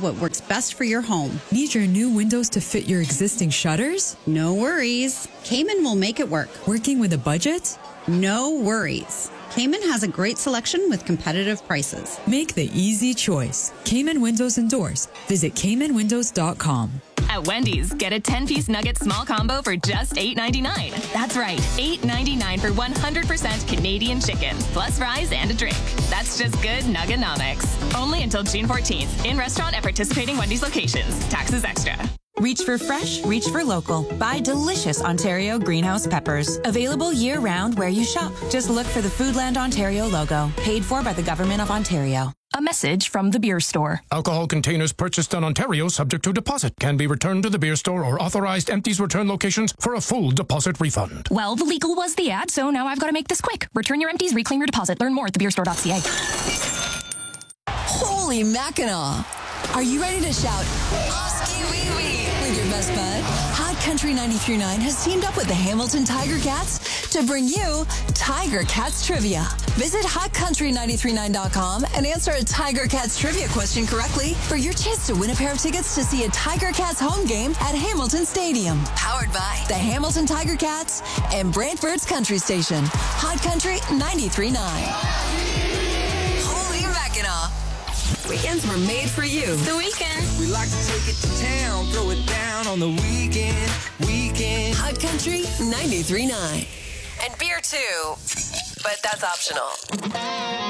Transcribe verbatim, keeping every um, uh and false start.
what works best for your home. Need your new windows to fit your existing shutters? No worries. Cayman will make it work. Working with a budget? No worries. Cayman has a great selection with competitive prices. Make the easy choice. Cayman Windows and Doors. Visit Cayman Windows dot com. At Wendy's, get a ten-piece nugget small combo for just eight ninety-nine. That's right, eight ninety-nine for one hundred percent Canadian chicken, plus fries and a drink. That's just good Nuggenomics. Only until June fourteenth. In restaurant at participating Wendy's locations. Taxes extra. Reach for fresh, reach for local. Buy delicious Ontario greenhouse peppers. Available year-round where you shop. Just look for the Foodland Ontario logo. Paid for by the Government of Ontario. A message from the beer store. Alcohol containers purchased in Ontario subject to deposit can be returned to the beer store or authorized empties return locations for a full deposit refund. Well, the legal was the ad, so now I've got to make this quick. Return your empties, reclaim your deposit. Learn more at the beer store dot c a. Holy Mackinac! Are you ready to shout, Oski Wee Wee, with your best bud? Hot Country ninety-three point nine has teamed up with the Hamilton Tiger Cats to bring you Tiger Cats Trivia. Visit hot country nine three nine dot com and answer a Tiger Cats Trivia question correctly for your chance to win a pair of tickets to see a Tiger Cats home game at Hamilton Stadium. Powered by the Hamilton Tiger Cats and Brantford's Country Station. Hot Country ninety-three point nine. Holy Mackinac! Weekends were made for you. The weekend. We like to take it to town, throw it down on the weekend, weekend. Hot Country ninety-three point nine. And beer too, but that's optional.